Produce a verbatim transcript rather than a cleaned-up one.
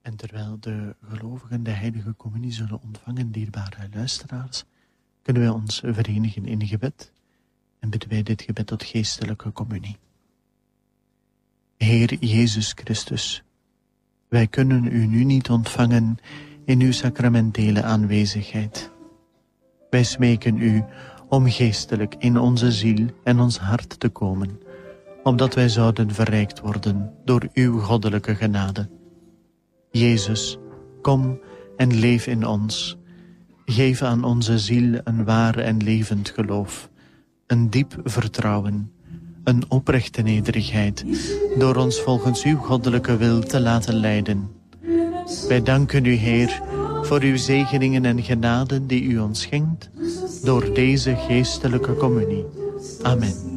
En terwijl de gelovigen de heilige communie zullen ontvangen, dierbare luisteraars, kunnen wij ons verenigen in gebed en bidden wij dit gebed tot geestelijke communie. Heer Jezus Christus, wij kunnen u nu niet ontvangen in uw sacramentele aanwezigheid. Wij smeken u om geestelijk in onze ziel en ons hart te komen, opdat wij zouden verrijkt worden door uw goddelijke genade. Jezus, kom en leef in ons. Geef aan onze ziel een waar en levend geloof, een diep vertrouwen, een oprechte nederigheid, door ons volgens uw goddelijke wil te laten leiden. Wij danken u, Heer, voor uw zegeningen en genaden die u ons schenkt, door deze geestelijke communie. Amen.